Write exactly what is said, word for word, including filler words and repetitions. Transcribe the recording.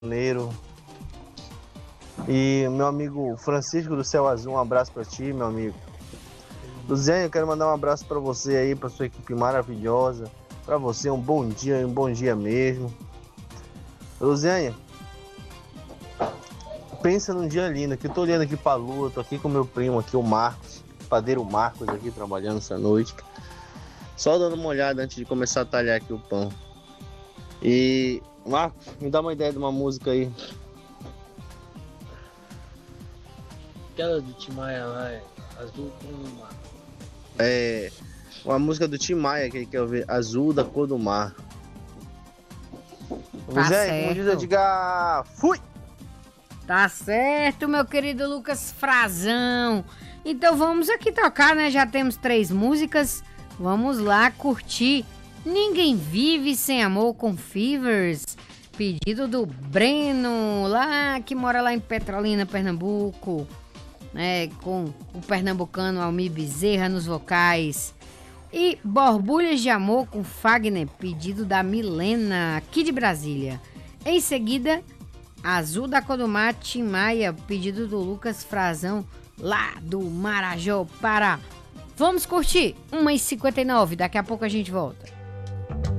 Janeiro. E meu amigo Francisco do Céu Azul, um abraço pra ti, meu amigo. Luziane, eu quero mandar um abraço pra você aí, pra sua equipe maravilhosa. Pra você, um bom dia, um bom dia mesmo. Luziane, pensa num dia lindo, que eu tô olhando aqui pra lua, tô aqui com meu primo aqui, o Marcos, padeiro Marcos aqui, trabalhando essa noite. Só dando uma olhada antes de começar a talhar aqui o pão. E, Marcos, me dá uma ideia de uma música aí. Aquela do Tim Maia lá, é azul com uma... É, uma música do Tim Maia que ele quer ouvir, Azul da Cor do Mar. Tá Zé, como diz, eu certo. diga, fui! Tá certo, meu querido Lucas Frazão. Então vamos aqui tocar, né? Já temos três músicas. Vamos lá curtir Ninguém Vive Sem Amor com Fevers. Pedido do Breno, lá que mora lá em Petrolina, Pernambuco. Né, com o pernambucano Almir Bezerra nos vocais. E Borbulhas de Amor com Fagner, pedido da Milena, aqui de Brasília. Em seguida, Azul da Cor do Mar, Tim Maia, pedido do Lucas Frazão, lá do Marajó, Pará. Vamos curtir? uma e cinquenta e nove, daqui a pouco a gente volta.